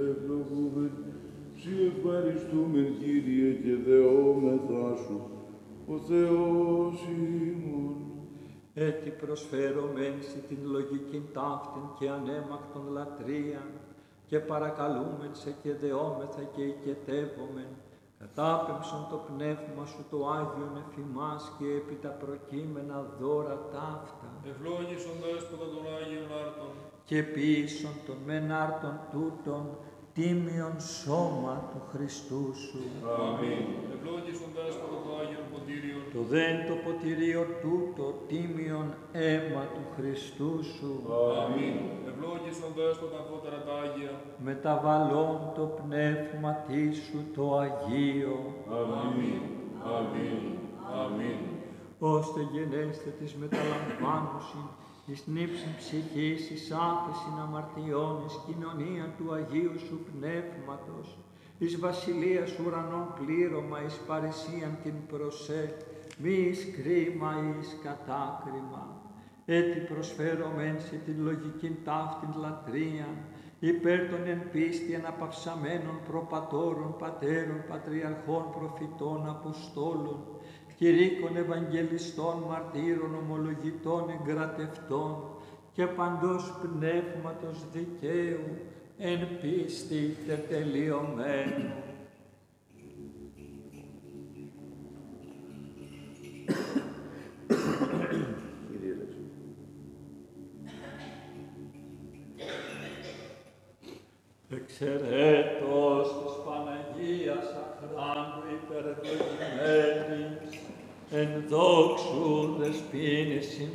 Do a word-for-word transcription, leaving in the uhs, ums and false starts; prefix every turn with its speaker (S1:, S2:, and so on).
S1: Ευλογούμε, Συ ευχαριστούμε, Κύριε, και δεόμεθά Σου, ο Θεός ημών.
S2: Έτσι προσφέρομεν σε την λογική ταύτην και ανέμακτον λατρεία και παρακαλούμε σε και δεόμεθα και οικετεύομεν, κατάπεμψον το πνεύμα Σου το Άγιον εφημάς και επί τα προκείμενα δώρα ταύτα.
S3: Ευλόγησον Δέσποτα των Άγιων Άρτων
S2: Και ποιήσον των μεν άρτων τούτων τίμιον σώμα του Χριστού Σου.
S3: Αμήν. Ευλόγησον Δέσποτα των Άγιων Ποτήριων
S2: Το δέν το ποτηρίο τούτο τίμιον αίμα του Χριστού Σου.
S3: Αμήν. Ευλόγησον Δέσποτα Φώτερα τα Άγια
S2: Μεταβαλών το πνεύμα Σου το Αγίο.
S3: Αμήν. Αμήν. Αμήν.
S2: Ώστε γενέστε της μεταλαμβάνουσιν εις νύψιν ψυχής, εις άφεσιν αμαρτιών, εις κοινωνία του Αγίου Σου Πνεύματος, εις βασιλείας ουρανών πλήρωμα, εις παρησίαν την προσέ, μη εις κρίμα εις κατάκριμα. Έτσι προσφέρομεν σε την λογικήν ταύτην λατρεία, υπέρ των εν πίστη αναπαυσαμένων προπατώρων, πατέρων, πατριαρχών, προφητών, αποστόλων, κηρύκων, ευαγγελιστών, μαρτύρων, ομολογητών, εγκρατευτών και παντός πνεύματος δικαίου, εν πίστη τετελειωμένου. Εξαιρέτως της Παναγίας αχράντου υπερευλογημένης, εν δόξου δεσποίνης